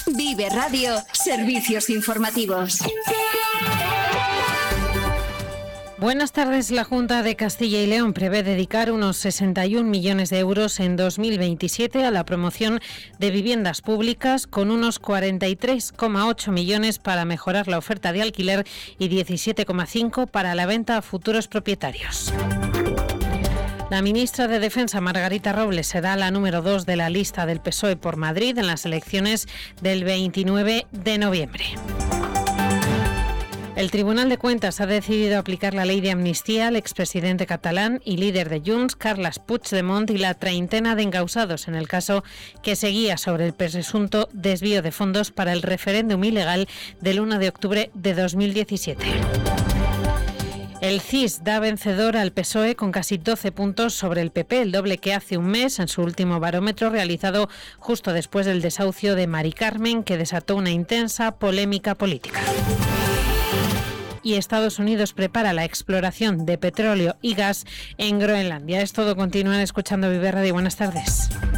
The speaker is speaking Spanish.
Vive Radio, servicios informativos. Buenas tardes. La Junta de Castilla y León prevé dedicar unos 61 millones de euros en 2027 a la promoción de viviendas públicas, con unos 43,8 millones para mejorar la oferta de alquiler y 17,5 para la venta a futuros propietarios. La ministra de Defensa, Margarita Robles, será la número 2 de la lista del PSOE por Madrid en las elecciones del 29 de noviembre. El Tribunal de Cuentas ha decidido aplicar la ley de amnistía al expresidente catalán y líder de Junts, Carles Puigdemont, y la treintena de encausados en el caso que seguía sobre el presunto desvío de fondos para el referéndum ilegal del 1 de octubre de 2017. El CIS da vencedor al PSOE con casi 12 puntos sobre el PP, el doble que hace un mes en su último barómetro realizado justo después del desahucio de Mari Carmen, que desató una intensa polémica política. Y Estados Unidos prepara la exploración de petróleo y gas en Groenlandia. Es todo. Continúan escuchando Vive Radio. Buenas tardes.